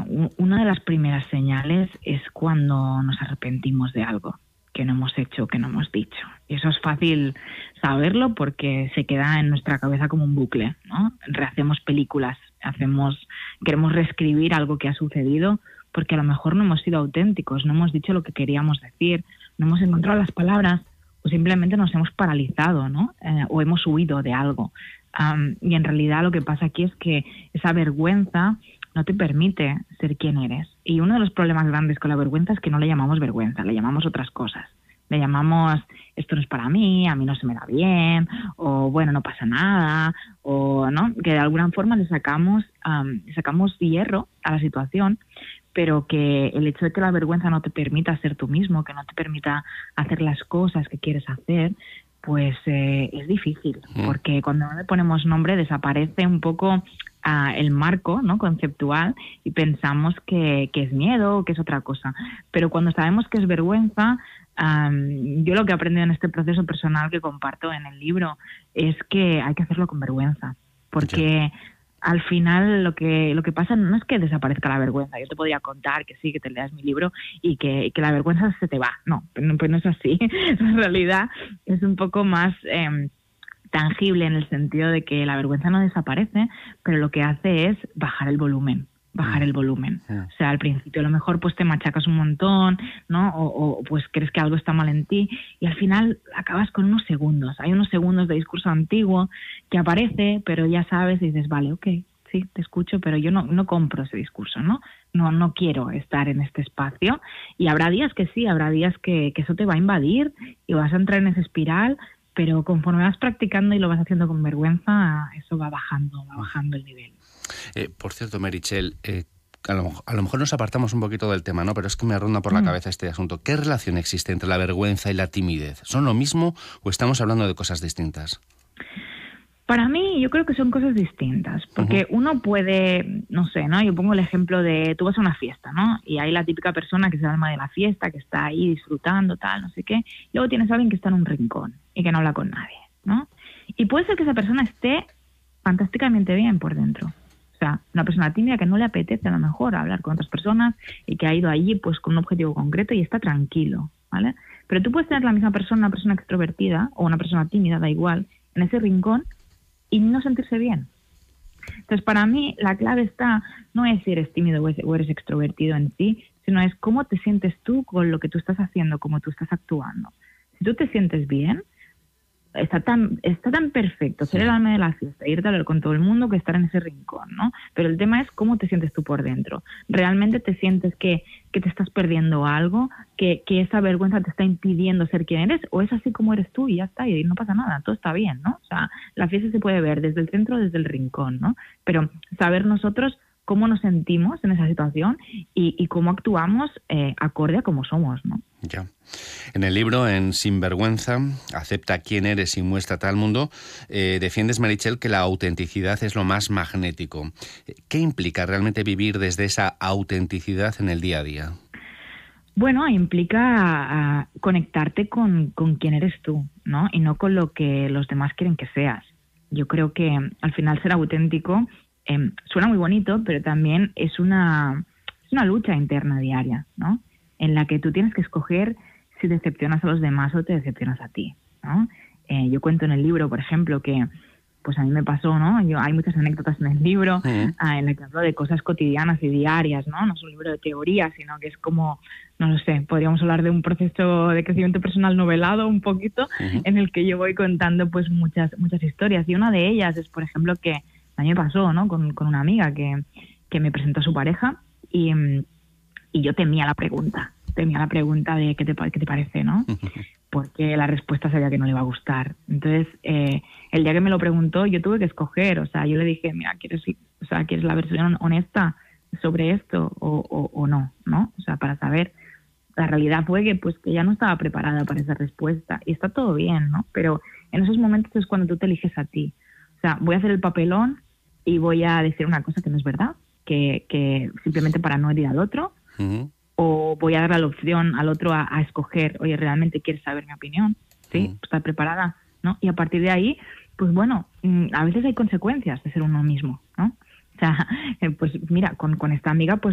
una de las primeras señales es cuando nos arrepentimos de algo que no hemos hecho, que no hemos dicho. Y eso es fácil saberlo porque se queda en nuestra cabeza como un bucle, ¿no? Rehacemos películas, queremos reescribir algo que ha sucedido porque a lo mejor no hemos sido auténticos, no hemos dicho lo que queríamos decir, no hemos encontrado las palabras o simplemente nos hemos paralizado, ¿no? O hemos huido de algo. Y en realidad lo que pasa aquí es que esa vergüenza no te permite ser quien eres. Y uno de los problemas grandes con la vergüenza es que no le llamamos vergüenza, le llamamos otras cosas. Le llamamos, esto no es para mí, a mí no se me da bien, o bueno, no pasa nada, o no, que de alguna forma le sacamos hierro a la situación, pero que el hecho de que la vergüenza no te permita ser tú mismo, que no te permita hacer las cosas que quieres hacer, pues es difícil, porque cuando no le ponemos nombre desaparece un poco el marco, ¿no?, conceptual, y pensamos que es miedo o que es otra cosa. Pero cuando sabemos que es vergüenza, yo lo que he aprendido en este proceso personal que comparto en el libro es que hay que hacerlo con vergüenza, porque al final lo que pasa no es que desaparezca la vergüenza. Yo te podría contar que sí, que te leas mi libro y que la vergüenza se te va. No, pues no es así. En realidad es un poco más tangible en el sentido de que la vergüenza no desaparece, pero lo que hace es bajar el volumen. O sea, al principio a lo mejor pues te machacas un montón, ¿no? O pues crees que algo está mal en ti y al final acabas con unos segundos. Hay unos segundos de discurso antiguo que aparece, pero ya sabes y dices, vale, ok, sí, te escucho, pero yo no compro ese discurso, ¿no? No quiero estar en este espacio. Y habrá días que sí, habrá días que eso te va a invadir y vas a entrar en esa espiral, pero conforme vas practicando y lo vas haciendo con vergüenza, eso va bajando el nivel. Por cierto, Meritxell, a lo mejor nos apartamos un poquito del tema, ¿no? Pero es que me ronda por la cabeza este asunto. ¿Qué relación existe entre la vergüenza y la timidez? ¿Son lo mismo o estamos hablando de cosas distintas? Para mí, yo creo que son cosas distintas, porque uno puede, no sé, ¿no? Yo pongo el ejemplo de, tú vas a una fiesta, ¿no? Y hay la típica persona que es el alma de la fiesta, que está ahí disfrutando, tal, no sé qué. Luego tienes a alguien que está en un rincón y que no habla con nadie, ¿no? Y puede ser que esa persona esté fantásticamente bien por dentro. O sea, una persona tímida que no le apetece a lo mejor hablar con otras personas y que ha ido allí pues con un objetivo concreto y está tranquilo, ¿vale? Pero tú puedes tener la misma persona, una persona extrovertida o una persona tímida, da igual, en ese rincón y no sentirse bien. Entonces, para mí, la clave no es si eres tímido o eres extrovertido en sí, sino es cómo te sientes tú con lo que tú estás haciendo, cómo tú estás actuando. Si tú te sientes bien, está tan perfecto ser el alma de la fiesta, irte a hablar con todo el mundo que estar en ese rincón, ¿no? Pero el tema es cómo te sientes tú por dentro. ¿Realmente te sientes que te estás perdiendo algo? ¿Que esa vergüenza te está impidiendo ser quien eres? ¿O es así como eres tú y ya está? Y no pasa nada, todo está bien, ¿no? O sea, la fiesta se puede ver desde el centro o desde el rincón, ¿no? Pero saber nosotros cómo nos sentimos en esa situación y cómo actuamos acorde a cómo somos, ¿no? Ya. En el libro, en Sinvergüenza, acepta quién eres y muéstrate al mundo, defiendes, Meritxell, que la autenticidad es lo más magnético. ¿Qué implica realmente vivir desde esa autenticidad en el día a día? Bueno, implica conectarte con quién eres tú, ¿no? Y no con lo que los demás quieren que seas. Yo creo que al final ser auténtico suena muy bonito, pero también es una lucha interna diaria, ¿no? En la que tú tienes que escoger si decepcionas a los demás o te decepcionas a ti, ¿no? Yo cuento en el libro, por ejemplo, que pues a mí me pasó, ¿no? Hay muchas anécdotas en el libro en las que hablo de cosas cotidianas y diarias, ¿no? No es un libro de teoría, sino que es como, no lo sé, podríamos hablar de un proceso de crecimiento personal novelado un poquito, en el que yo voy contando pues muchas historias. Y una de ellas es, por ejemplo, que a mí me pasó, ¿no? Con una amiga que me presentó a su pareja y yo temía la pregunta de ¿qué te parece, no? Porque la respuesta sabía que no le iba a gustar. Entonces, el día que me lo preguntó, yo tuve que escoger. O sea, yo le dije, mira, ¿quieres la versión honesta sobre esto o no? O sea, para saber. La realidad fue que ya no estaba preparada para esa respuesta. Y está todo bien, ¿no? Pero en esos momentos es cuando tú te eliges a ti. O sea, voy a hacer el papelón y voy a decir una cosa que no es verdad, que simplemente para no herir al otro, o voy a darle la opción al otro a escoger, oye, ¿realmente quieres saber mi opinión? ¿Sí? ¿Estás preparada? ¿No? Y a partir de ahí, pues bueno, a veces hay consecuencias de ser uno mismo, ¿no? O sea, pues mira, con esta amiga, pues